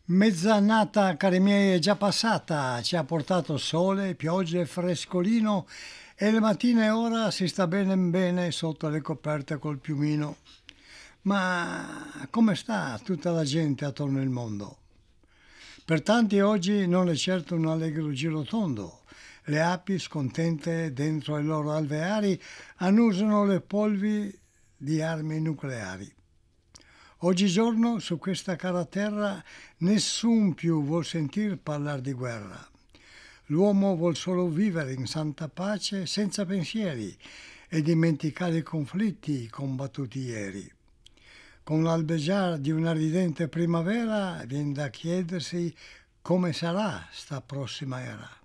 Mezz'annata, cari miei, è già passata, ci ha portato sole, piogge e frescolino e le mattine ora si sta bene bene sotto le coperte col piumino. Ma come sta tutta la gente attorno al mondo? Per tanti oggi non è certo un allegro girotondo. Le api, scontente dentro ai loro alveari, annusano le polvi di armi nucleari. Oggigiorno su questa cara terra nessun più vuol sentir parlare di guerra. L'uomo vuol solo vivere in santa pace senza pensieri e dimenticare i conflitti combattuti ieri. Con l'albeggiare di una ridente primavera viene da chiedersi come sarà sta prossima era.